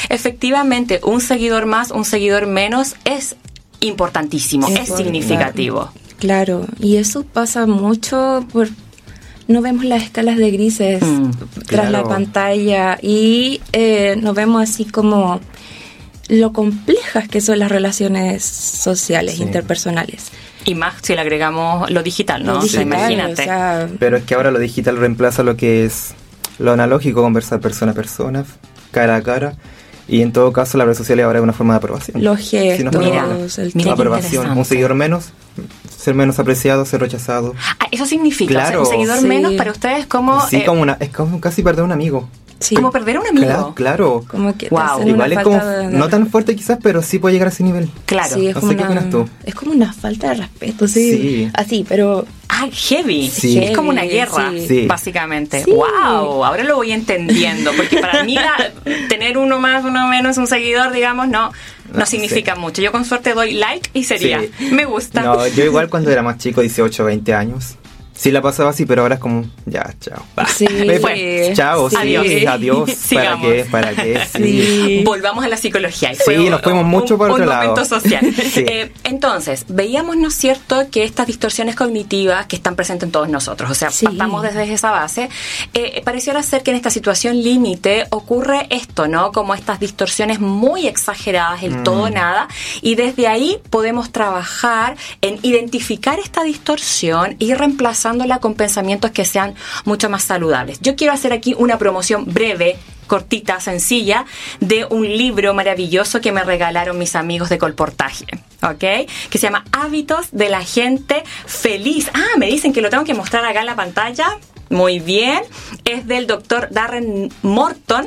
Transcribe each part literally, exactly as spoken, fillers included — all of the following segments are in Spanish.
efectivamente un seguidor más, un seguidor menos es importantísimo, es, es significativo. Claro, y eso pasa mucho por... No vemos las escalas de grises mm, tras claro. la pantalla y eh, nos vemos así como lo complejas que son las relaciones sociales, sí. interpersonales. Y más si le agregamos lo digital, ¿no? Lo digital, o sea, imagínate. O sea, pero es que ahora lo digital reemplaza lo que es lo analógico, conversar persona a persona, cara a cara. Y en todo caso, las redes sociales ahora es una forma de aprobación. Los gestos, si no mira, el mira aprobación. Un seguidor menos, ser menos apreciado, ser rechazado. Ah, eso significa, claro. o sea, un seguidor sí. menos para ustedes como... Sí, eh, como una, es como casi perder un amigo. Sí. Como perder a un amigo. Claro, claro. Como que wow. Igual es como, de... no tan fuerte quizás, pero sí puede llegar a ese nivel. Claro. Sí, es no como sé una, qué opinas tú. Es como una falta de respeto, sí. sí. Así, pero... Ah, heavy. Sí. Es como una guerra, sí. básicamente. Sí. Wow, ahora lo voy entendiendo, porque para mí la, tener uno más, uno menos, un seguidor, digamos, no, no, no significa sí. mucho. Yo con suerte doy like y sería, sí. me gusta. No, yo igual cuando era más chico, dieciocho, veinte años, sí la pasaba así, pero ahora es como, ya, chao. Sí. Fue, chao, sí, adiós. adiós. ¿Para qué? ¿Para qué? Sí. Sí. Volvamos a la psicología. Sí, un, nos fuimos mucho por un, otro un lado. momento social. Sí. Eh, entonces, veíamos, ¿no es cierto?, que estas distorsiones cognitivas que están presentes en todos nosotros, o sea, sí. partamos desde esa base, eh, pareciera ser que en esta situación límite ocurre esto, ¿no? Como estas distorsiones muy exageradas, el mm. todo o nada, y desde ahí podemos trabajar en identificar esta distorsión y reemplazándola con pensamientos que sean mucho más saludables. Yo quiero hacer aquí una promoción breve, cortita, sencilla, de un libro maravilloso que me regalaron mis amigos de Colportaje, ¿ok? Que se llama Hábitos de la Gente Feliz. Ah, me dicen que lo tengo que mostrar acá en la pantalla. Muy bien. Es del doctor Darren Morton.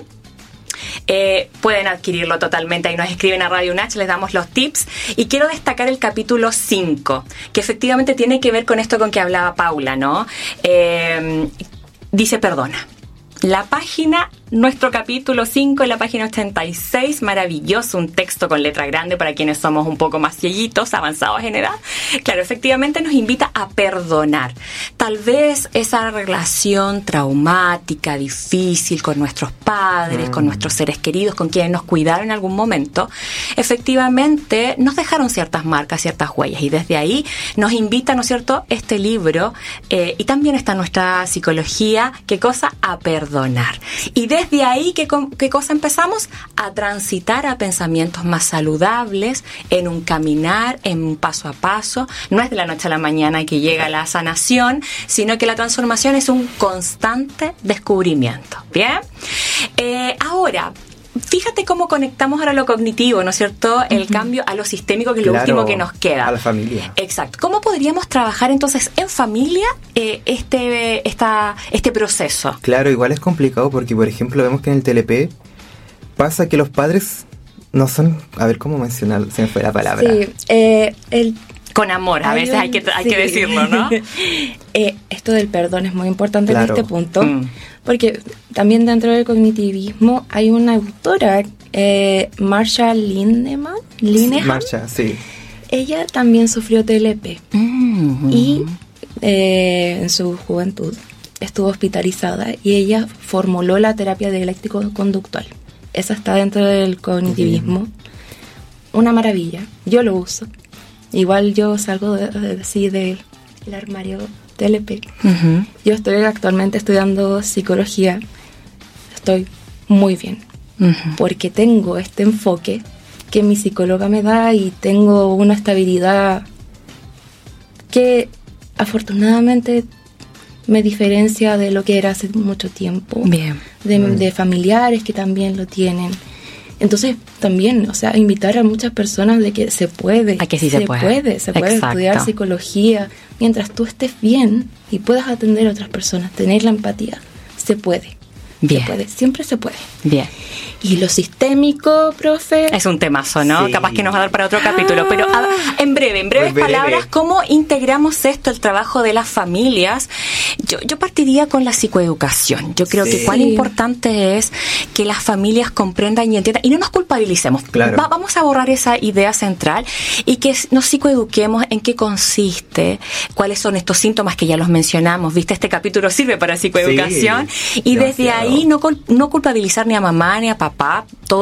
Eh, pueden adquirirlo totalmente, ahí nos escriben a Radio UNACH, les damos los tips y quiero destacar el capítulo cinco, que efectivamente tiene que ver con esto con que hablaba Paula, ¿no? Eh, dice perdona. La página, nuestro capítulo cinco, en la página ochenta y seis, maravilloso, un texto con letra grande para quienes somos un poco más cieguitos, avanzados en edad. Claro, efectivamente nos invita a perdonar. Tal vez esa relación traumática, difícil con nuestros padres, mm. con nuestros seres queridos, con quienes nos cuidaron en algún momento, efectivamente nos dejaron ciertas marcas, ciertas huellas, y desde ahí nos invita, ¿no es cierto?, este libro, eh, y también está nuestra psicología, ¿qué cosa? A perdonar. Donar. Y desde ahí, ¿qué, ¿qué cosa empezamos? A transitar a pensamientos más saludables, en un caminar, en un paso a paso. No es de la noche a la mañana que llega la sanación, sino que la transformación es un constante descubrimiento. ¿Bien? Eh, ahora, fíjate cómo conectamos ahora lo cognitivo, ¿no es cierto? El uh-huh. cambio a lo sistémico, que es claro, lo último que nos queda. A la familia. Exacto. ¿Cómo podríamos trabajar entonces en familia eh, este, esta, este proceso? Claro, igual es complicado porque, por ejemplo, vemos que en el T L P pasa que los padres no son... A ver, ¿cómo mencionar? Se me fue la palabra. Sí, eh, el... Con amor, a hay veces un, hay, que, hay sí. que decirlo, ¿no? eh, esto del perdón es muy importante claro. en este punto, mm. porque también dentro del cognitivismo hay una autora, eh, Marsha Lindemann, Linehan. Marsha, sí. Ella también sufrió T L P mm. y eh, en su juventud estuvo hospitalizada y ella formuló la terapia dialéctico-conductual. Esa está dentro del cognitivismo. Mm. Una maravilla. Yo lo uso. Igual yo salgo de, de, de, de, del armario T L P. Uh-huh. Yo estoy actualmente estudiando psicología. Estoy muy bien. Uh-huh. Porque tengo este enfoque que mi psicóloga me da y tengo una estabilidad que afortunadamente me diferencia de lo que era hace mucho tiempo. Bien. De, mm. de familiares que también lo tienen. Entonces, también, o sea, invitar a muchas personas de que se puede. A que sí se, se puede. puede. Se puede Exacto. estudiar psicología. Mientras tú estés bien y puedas atender a otras personas, tener la empatía, se puede. Bien. Se puede, siempre se puede. Bien. Y lo sistémico, profe... Es un temazo, ¿no? Sí. Capaz que nos va a dar para otro capítulo. Pero a, en breve, en breves breve. palabras, ¿cómo integramos esto, el trabajo de las familias? Yo, yo partiría con la psicoeducación. Yo creo sí. que cuán importante es que las familias comprendan y entiendan, y no nos culpabilicemos. Claro. Va, vamos a borrar esa idea central y que nos psicoeduquemos en qué consiste, cuáles son estos síntomas que ya los mencionamos. ¿Viste? Este capítulo sirve para psicoeducación. Sí, y desde demasiado. ahí no, no culpabilizar ni a mamá ni a papá. Todo